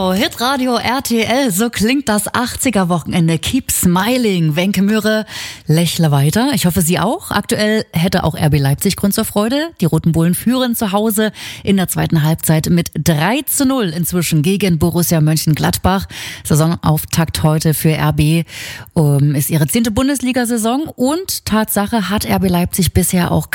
Genau, Hitradio RTL, so klingt das 80er-Wochenende. Keep smiling, Wenke Möhre, lächle weiter. Ich hoffe, Sie auch. Aktuell hätte auch RB Leipzig Grund zur Freude. Die Roten Bullen führen zu Hause in der zweiten Halbzeit mit 3:0 inzwischen gegen Borussia Mönchengladbach. Saisonauftakt heute für RB ist ihre 10. Bundesliga-Saison und Tatsache hat RB Leipzig bisher auch